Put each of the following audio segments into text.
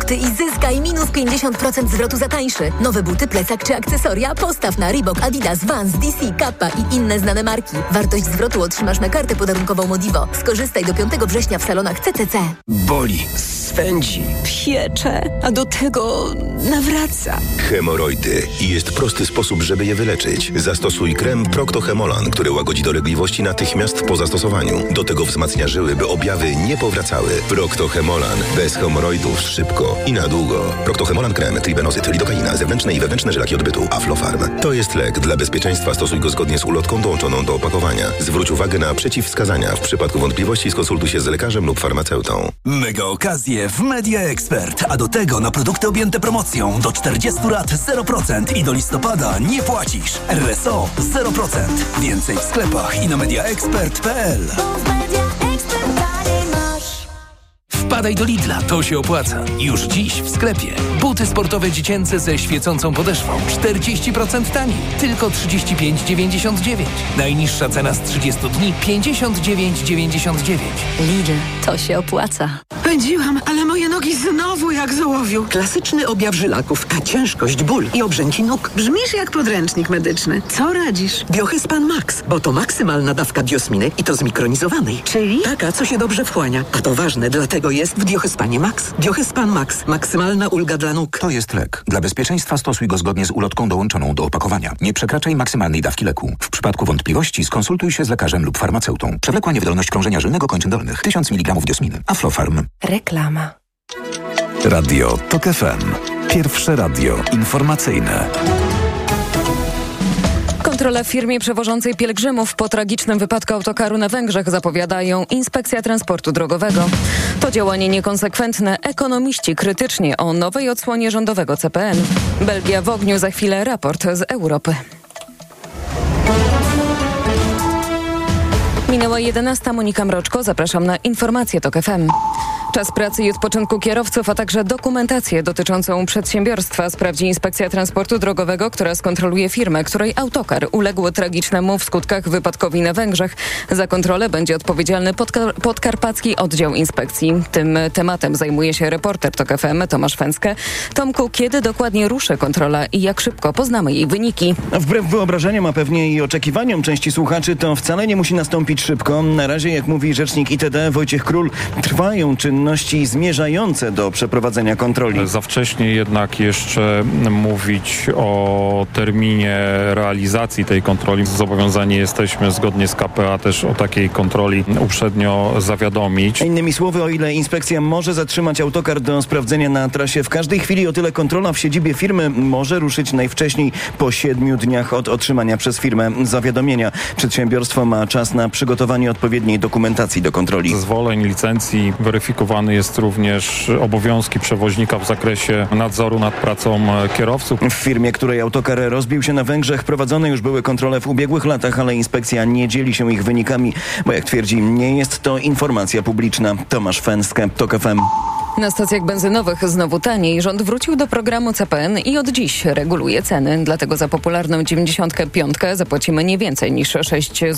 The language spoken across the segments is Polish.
produkty i zyskaj minus 50% zwrotu za tańszy. Nowe buty, plecak czy akcesoria postaw na Reebok, Adidas, Vans, DC, Kappa i inne znane marki. Wartość zwrotu otrzymasz na kartę podarunkową Modivo. Skorzystaj do 5 września w salonach CCC. Boli, swędzi, piecze, a do tego nawraca. Hemoroidy. I jest prosty sposób, żeby je wyleczyć. Zastosuj krem Procto-Hemolan, który łagodzi dolegliwości natychmiast po zastosowaniu. Do tego wzmacnia żyły, by objawy nie powracały. Procto-Hemolan. Bez hemoroidów szybko i na długo. Procto-Hemolan krem, tribenozyt, lidokaina, zewnętrzne i wewnętrzne żylaki odbytu. Aflofarm. To jest lek. Dla bezpieczeństwa stosuj go zgodnie z ulotką dołączoną do opakowania. Zwróć uwagę na przeciwwskazania. W przypadku wątpliwości skonsultuj się z lekarzem lub farmaceutą. Mega okazje w Media Expert. A do tego na produkty objęte promocją do 40 lat 0% i do listopada nie płacisz. RSO 0%. Więcej w sklepach i na mediaexpert.pl. Wpadaj do Lidla, to się opłaca. Już dziś w sklepie. Buty sportowe dziecięce ze świecącą podeszwą 40% taniej. Tylko 35,99. Najniższa cena z 30 dni 59,99. Lidl, to się opłaca. Pędziłam, ale moje nogi znowu jak z ołowiu. Klasyczny objaw żylaków, a ciężkość, ból i obrzęki nóg. Brzmisz jak podręcznik medyczny. Co radzisz? Biohyspan Max, bo to maksymalna dawka biosminy i to zmikronizowanej. Czyli? Taka, co się dobrze wchłania. A to ważne, dlatego jest w Biohyspanie Max. Biohyspan Max. Maksymalna ulga dla nóg. To jest lek. Dla bezpieczeństwa stosuj go zgodnie z ulotką dołączoną do opakowania. Nie przekraczaj maksymalnej dawki leku. W przypadku wątpliwości skonsultuj się z lekarzem lub farmaceutą. Przewlekła niewydolność krążenia żylnego kończyn dolnych. 1000 mg diosminy. Aflofarm. Reklama. Radio TOK FM. Pierwsze radio informacyjne. Kontrolę w firmie przewożącej pielgrzymów po tragicznym wypadku autokaru na Węgrzech zapowiadają Inspekcja Transportu Drogowego. To działanie niekonsekwentne. Ekonomiści krytycznie o nowej odsłonie rządowego CPN. Belgia w ogniu, za chwilę raport z Europy. Minęła 11. Monika Mroczko. Zapraszam na informacje TOK FM. Czas pracy i odpoczynku kierowców, a także dokumentację dotyczącą przedsiębiorstwa sprawdzi Inspekcja Transportu Drogowego, która skontroluje firmę, której autokar uległ tragicznemu w skutkach wypadkowi na Węgrzech. Za kontrolę będzie odpowiedzialny podkarpacki oddział inspekcji. Tym tematem zajmuje się reporter TOK FM Tomasz Fęskę. Tomku, kiedy dokładnie ruszy kontrola i jak szybko poznamy jej wyniki? Wbrew wyobrażeniom, a pewnie i oczekiwaniom części słuchaczy, to wcale nie musi nastąpić szybko. Na razie, jak mówi rzecznik ITD Wojciech Król, trwają czynności zmierzające do przeprowadzenia kontroli. Za wcześnie jednak jeszcze mówić o terminie realizacji tej kontroli. Zobowiązani jesteśmy zgodnie z KPA też o takiej kontroli uprzednio zawiadomić. Innymi słowy, o ile inspekcja może zatrzymać autokar do sprawdzenia na trasie w każdej chwili, o tyle kontrola w siedzibie firmy może ruszyć najwcześniej po 7 dniach od otrzymania przez firmę zawiadomienia. Przedsiębiorstwo ma czas na przygotowanie odpowiedniej dokumentacji do kontroli. Zezwoleń, licencji, weryfikowany jest również obowiązki przewoźnika w zakresie nadzoru nad pracą kierowców. W firmie, której autokar rozbił się na Węgrzech, prowadzone już były kontrole w ubiegłych latach, ale inspekcja nie dzieli się ich wynikami, bo jak twierdzi, nie jest to informacja publiczna. Tomasz Fęskę, TOK FM. Na stacjach benzynowych znowu taniej. Rząd wrócił do programu CPN i od dziś reguluje ceny. Dlatego za popularną 95 zapłacimy nie więcej niż 6,41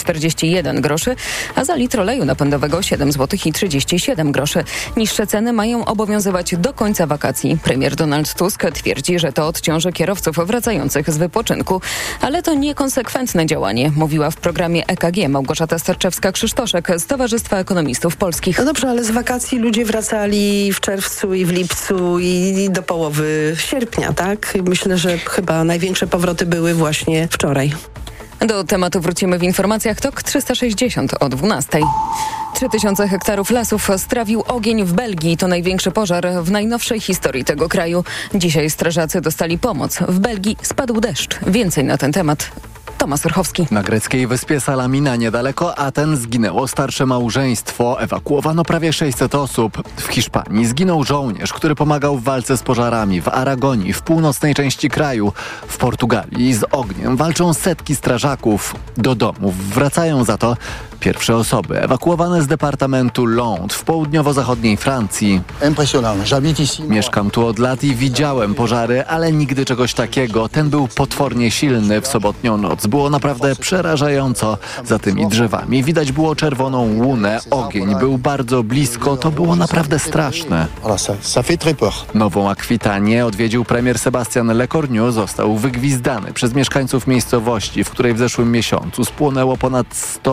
zł, a za litr oleju napędowego 7,37 zł. Niższe ceny mają obowiązywać do końca wakacji. Premier Donald Tusk twierdzi, że to odciąży kierowców wracających z wypoczynku. Ale to niekonsekwentne działanie, mówiła w programie EKG Małgorzata Starczewska-Krzysztoszek z Towarzystwa Ekonomistów Polskich. No dobrze, ale z wakacji ludzie wracali w czerwcu i w lipcu i do połowy sierpnia, tak? Myślę, że chyba największe powroty były właśnie wczoraj. Do tematu wrócimy w informacjach TOK 360 o 12. 3000 hektarów lasów strawił ogień w Belgii. To największy pożar w najnowszej historii tego kraju. Dzisiaj strażacy dostali pomoc. W Belgii spadł deszcz. Więcej na ten temat Tomasz Orchowski. Na greckiej wyspie Salamina niedaleko Aten zginęło starsze małżeństwo. Ewakuowano prawie 600 osób. W Hiszpanii zginął żołnierz, który pomagał w walce z pożarami. W Aragonii, w północnej części kraju. W Portugalii z ogniem walczą setki strażaków. Do domów wracają za to pierwsze osoby ewakuowane z departamentu Lond w południowo-zachodniej Francji. Mieszkam tu od lat i widziałem pożary, ale nigdy czegoś takiego. Ten był potwornie silny w sobotnią noc. Było naprawdę przerażająco. Za tymi drzewami widać było czerwoną łunę. Ogień był bardzo blisko. To było naprawdę straszne. Nową Akwitanię odwiedził premier Sebastian Lecornu. Został wygwizdany przez mieszkańców miejscowości, w której w zeszłym miesiącu spłonęło ponad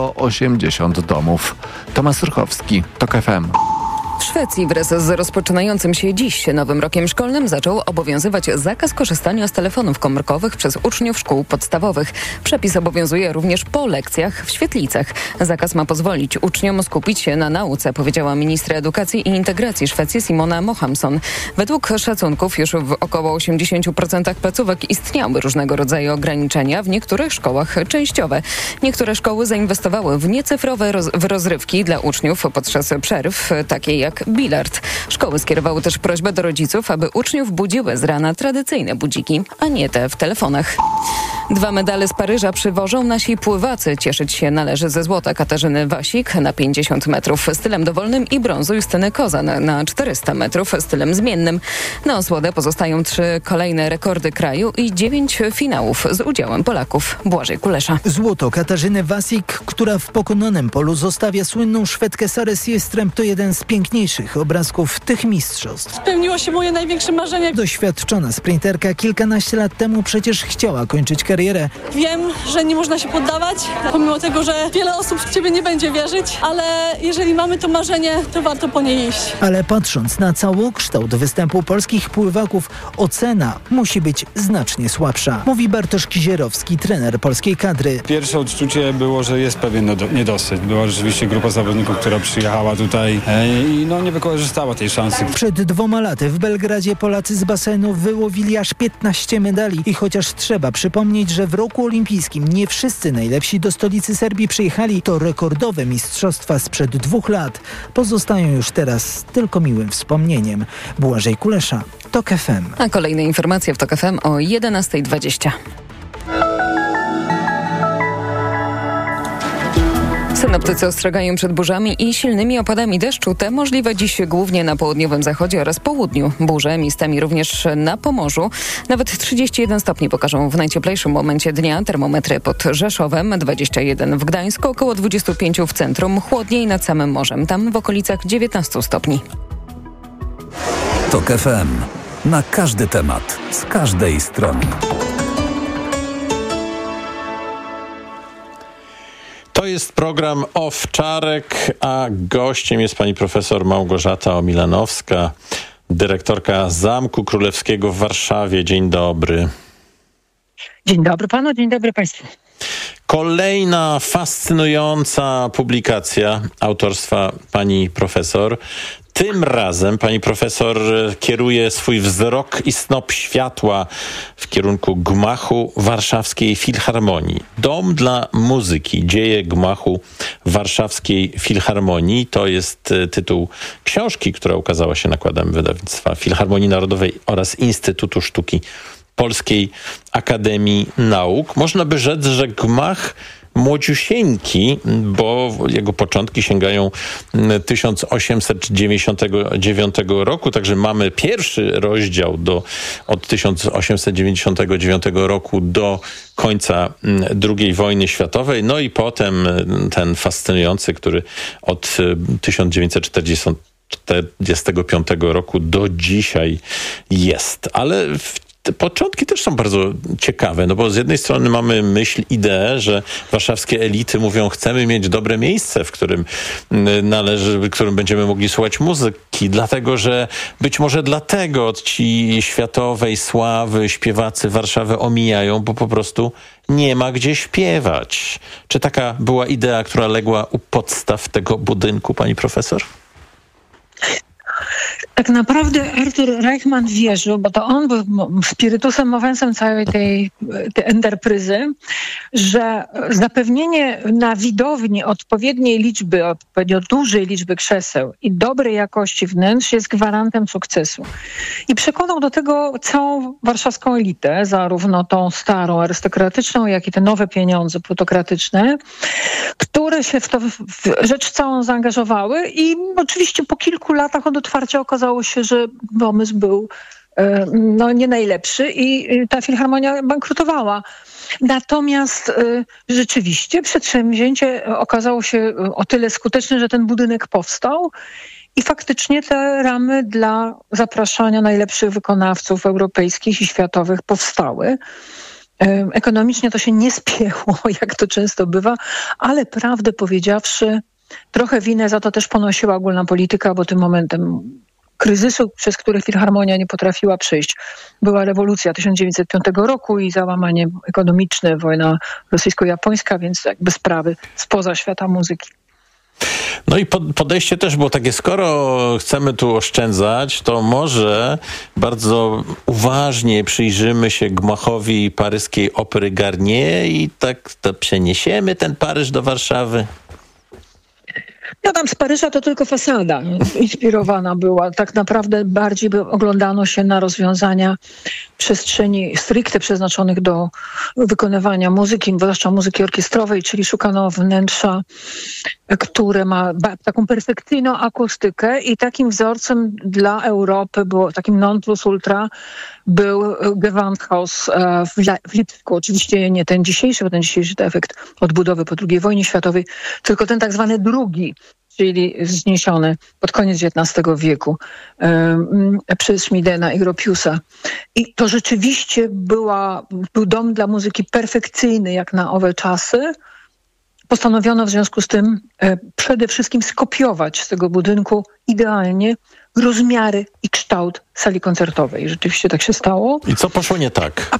180 domów. Tomasz Rychowski, TOK FM. W Szwecji wraz z rozpoczynającym się dziś nowym rokiem szkolnym zaczął obowiązywać zakaz korzystania z telefonów komórkowych przez uczniów szkół podstawowych. Przepis obowiązuje również po lekcjach w świetlicach. Zakaz ma pozwolić uczniom skupić się na nauce, powiedziała ministra edukacji i integracji Szwecji Simona Mohamson. Według szacunków już w około 80% placówek istniały różnego rodzaju ograniczenia, w niektórych szkołach częściowe. Niektóre szkoły zainwestowały w niecyfrowe rozrywki dla uczniów podczas przerw, takie jak bilard. Szkoły skierowały też prośbę do rodziców, aby uczniów budziły z rana tradycyjne budziki, a nie te w telefonach. 2 medale z Paryża przywożą nasi pływacy. Cieszyć się należy ze złota Katarzyny Wasik na 50 metrów stylem dowolnym i brązu Justyny Kozan na 400 metrów stylem zmiennym. Na osłodę pozostają 3 kolejne rekordy kraju i 9 finałów z udziałem Polaków. Błażej Kulesza. Złoto Katarzyny Wasik, która w pokonanym polu zostawia słynną Szwedkę Sarę Siestrem, to jeden z piękniejszych obrazków tych mistrzostw. Spełniło się moje największe marzenie. Doświadczona sprinterka kilkanaście lat temu przecież chciała kończyć karierę. Wiem, że nie można się poddawać, pomimo tego, że wiele osób w ciebie nie będzie wierzyć, ale jeżeli mamy to marzenie, to warto po nie iść. Ale patrząc na całokształt występu polskich pływaków, ocena musi być znacznie słabsza, mówi Bartosz Kizierowski, trener polskiej kadry. Pierwsze odczucie było, że jest pewien niedosyt. Była rzeczywiście grupa zawodników, która przyjechała tutaj i nie wykorzystała tej szansy. Przed 2 laty w Belgradzie Polacy z basenu wyłowili aż 15 medali i chociaż trzeba przypomnieć, że w roku olimpijskim nie wszyscy najlepsi do stolicy Serbii przyjechali, to rekordowe mistrzostwa sprzed 2 lat pozostają już teraz tylko miłym wspomnieniem. Błażej Kulesza, TOK FM. A kolejne informacje w TOK FM o 11:20. Synoptycy ostrzegają przed burzami i silnymi opadami deszczu. Te możliwe dziś głównie na południowym zachodzie oraz południu. Burze miejscami również na Pomorzu. Nawet 31 stopni pokażą w najcieplejszym momencie dnia. Termometry pod Rzeszowem, 21 w Gdańsku, około 25 w centrum. Chłodniej nad samym morzem. Tam w okolicach 19 stopni. TOK FM. Na każdy temat. Z każdej strony. To jest program Owczarek, a gościem jest pani profesor Małgorzata Omilanowska, dyrektorka Zamku Królewskiego w Warszawie. Dzień dobry. Dzień dobry panu, dzień dobry państwu. Kolejna fascynująca publikacja autorstwa pani profesor. Tym razem pani profesor kieruje swój wzrok i snop światła w kierunku gmachu Warszawskiej Filharmonii. Dom dla muzyki. Dzieje gmachu Warszawskiej Filharmonii. To jest tytuł książki, która ukazała się nakładem wydawnictwa Filharmonii Narodowej oraz Instytutu Sztuki Polskiej Akademii Nauk. Można by rzec, że gmach młodziusieńki, bo jego początki sięgają 1899 roku, także mamy pierwszy rozdział od 1899 roku do końca II wojny światowej, no i potem ten fascynujący, który od 1945 roku do dzisiaj jest. Ale te początki też są bardzo ciekawe, no bo z jednej strony mamy ideę, że warszawskie elity mówią, chcemy mieć dobre miejsce, w którym w którym będziemy mogli słuchać muzyki, dlatego, że być może dlatego ci światowej sławy śpiewacy Warszawę omijają, bo po prostu nie ma gdzie śpiewać. Czy taka była idea, która legła u podstaw tego budynku, pani profesor? Tak naprawdę Arthur Reichman wierzył, bo to on był spirytusem mowensem całej tej enterpryzy, że zapewnienie na widowni odpowiedniej liczby, odpowiednio dużej liczby krzeseł i dobrej jakości wnętrz jest gwarantem sukcesu. I przekonał do tego całą warszawską elitę, zarówno tą starą, arystokratyczną, jak i te nowe pieniądze plutokratyczne, które spore się w to w rzecz całą zaangażowały i oczywiście po kilku latach od otwarcia okazało się, że pomysł był nie najlepszy i ta filharmonia bankrutowała. Natomiast rzeczywiście przedsięwzięcie okazało się o tyle skuteczne, że ten budynek powstał i faktycznie te ramy dla zapraszania najlepszych wykonawców europejskich i światowych powstały. Ekonomicznie to się nie spięło, jak to często bywa, ale prawdę powiedziawszy, trochę winę za to też ponosiła ogólna polityka, bo tym momentem kryzysu, przez który filharmonia nie potrafiła przejść, była rewolucja 1905 roku i załamanie ekonomiczne, wojna rosyjsko-japońska, więc jakby sprawy spoza świata muzyki. No i podejście też było takie, skoro chcemy tu oszczędzać, to może bardzo uważnie przyjrzymy się gmachowi paryskiej Opery Garnier i tak to przeniesiemy ten Paryż do Warszawy. No tam z Paryża to tylko fasada inspirowana była. Tak naprawdę bardziej oglądano się na rozwiązania przestrzeni stricte przeznaczonych do wykonywania muzyki, zwłaszcza muzyki orkiestrowej, czyli szukano wnętrza, które ma taką perfekcyjną akustykę i takim wzorcem dla Europy było, takim non plus ultra był Gewandhaus w Lipsku. Oczywiście nie ten dzisiejszy, bo ten dzisiejszy to efekt odbudowy po II wojnie światowej, tylko ten tak zwany drugi, czyli zniesiony pod koniec XIX wieku przez Schmidena i Gropiusa. I to rzeczywiście był dom dla muzyki perfekcyjny jak na owe czasy. Postanowiono w związku z tym przede wszystkim skopiować z tego budynku idealnie rozmiary i kształt sali koncertowej. Rzeczywiście tak się stało. I co poszło nie tak?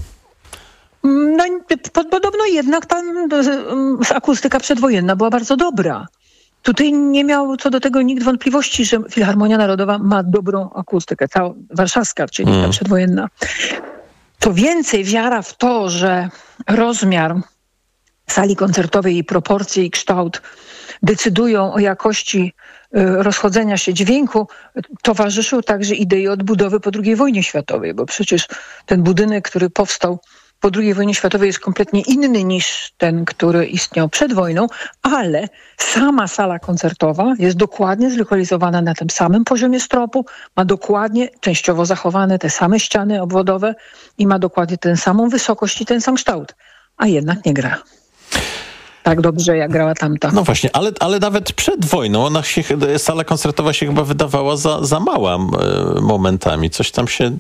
Podobno jednak tam akustyka przedwojenna była bardzo dobra. Tutaj nie miał co do tego nikt wątpliwości, że Filharmonia Narodowa ma dobrą akustykę, cała warszawska, czyli ta przedwojenna. To więcej wiara w to, że rozmiar sali koncertowej, jej proporcje i kształt decydują o jakości rozchodzenia się dźwięku, towarzyszył także idei odbudowy po II wojnie światowej, bo przecież ten budynek, który powstał po II wojnie światowej jest kompletnie inny niż ten, który istniał przed wojną, ale sama sala koncertowa jest dokładnie zlokalizowana na tym samym poziomie stropu, ma dokładnie częściowo zachowane te same ściany obwodowe i ma dokładnie tę samą wysokość i ten sam kształt, a jednak nie gra tak dobrze, jak grała tamta. No właśnie, ale nawet przed wojną sala koncertowa się chyba wydawała za mała momentami. Coś tam się...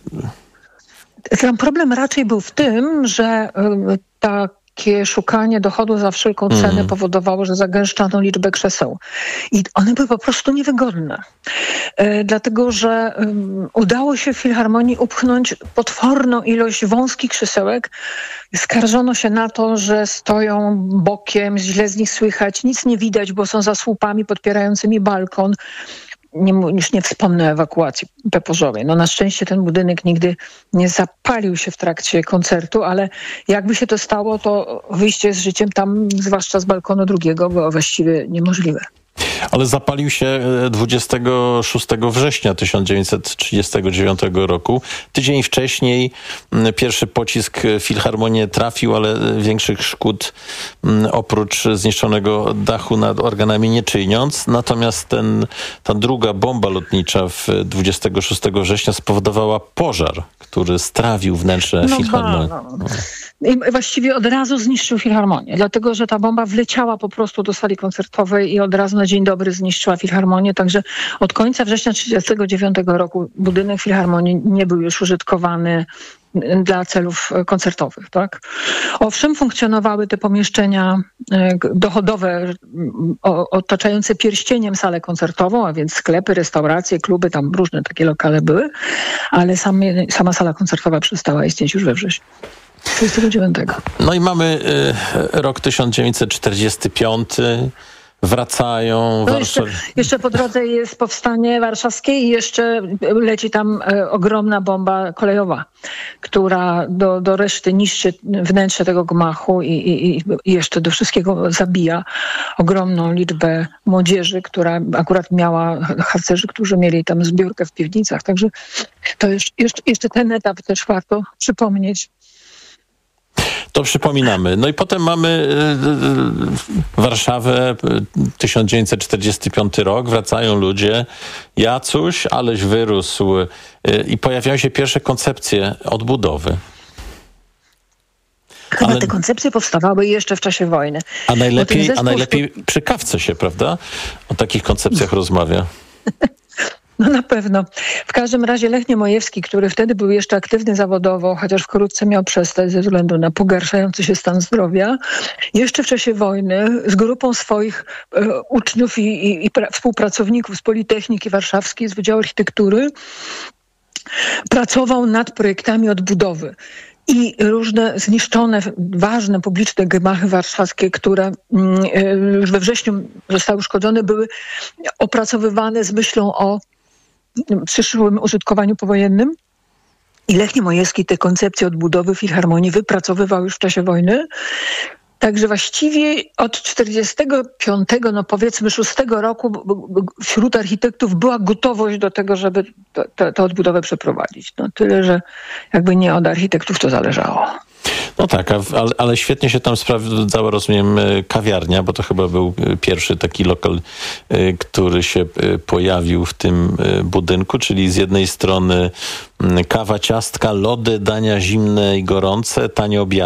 Tam problem raczej był w tym, że takie szukanie dochodu za wszelką cenę powodowało, że zagęszczano liczbę krzeseł. I one były po prostu niewygodne. Dlatego, że udało się w Filharmonii upchnąć potworną ilość wąskich krzesełek. Skarżono się na to, że stoją bokiem, źle z nich słychać, nic nie widać, bo są za słupami podpierającymi balkon. Już nie wspomnę o ewakuacji peporzowej. No na szczęście ten budynek nigdy nie zapalił się w trakcie koncertu, ale jakby się to stało, to wyjście z życiem tam, zwłaszcza z balkonu drugiego, było właściwie niemożliwe. Ale zapalił się 26 września 1939 roku. Tydzień wcześniej pierwszy pocisk Filharmonię trafił, ale większych szkód oprócz zniszczonego dachu nad organami nie czyniąc. Natomiast ta druga bomba lotnicza 26 września spowodowała pożar, który strawił wnętrze Filharmonii. I właściwie od razu zniszczył Filharmonię, dlatego że ta bomba wleciała po prostu do sali koncertowej i od razu na dzień dobry zniszczyła Filharmonię, także od końca września 1939 roku budynek Filharmonii nie był już użytkowany dla celów koncertowych, tak? Owszem, funkcjonowały te pomieszczenia dochodowe otaczające pierścieniem salę koncertową, a więc sklepy, restauracje, kluby, tam różne takie lokale były, ale sama sala koncertowa przestała istnieć już we wrześniu 1939. No i mamy rok 1945. Wracają. No jeszcze po drodze jest powstanie warszawskie i jeszcze leci tam ogromna bomba kolejowa, która do reszty niszczy wnętrze tego gmachu i jeszcze do wszystkiego zabija ogromną liczbę młodzieży, która akurat miała harcerzy, którzy mieli tam zbiórkę w piwnicach. Także to jeszcze ten etap też warto przypomnieć. To przypominamy. No i potem mamy Warszawę, 1945 rok, wracają ludzie, Jacuś, aleś wyrósł i pojawiają się pierwsze koncepcje odbudowy. Chyba te koncepcje powstawały jeszcze w czasie wojny. A najlepiej przy kawce się, prawda? O takich koncepcjach rozmawia. No na pewno. W każdym razie Lech Niemojewski, który wtedy był jeszcze aktywny zawodowo, chociaż wkrótce miał przestać ze względu na pogarszający się stan zdrowia, jeszcze w czasie wojny z grupą swoich uczniów i współpracowników z Politechniki Warszawskiej, z Wydziału Architektury, pracował nad projektami odbudowy. I różne zniszczone, ważne publiczne gmachy warszawskie, które już we wrześniu zostały uszkodzone, były opracowywane z myślą o przyszłym użytkowaniu powojennym. I Lech Niemojewski te koncepcje odbudowy filharmonii wypracowywał już w czasie wojny. Także właściwie od 45, no powiedzmy 6 roku wśród architektów była gotowość do tego, żeby tę odbudowę przeprowadzić. No tyle, że jakby nie od architektów to zależało. No tak, ale świetnie się tam sprawdzała, rozumiem, kawiarnia, bo to chyba był pierwszy taki lokal, który się pojawił w tym budynku, czyli z jednej strony kawa, ciastka, lody, dania zimne i gorące, tanie obiady.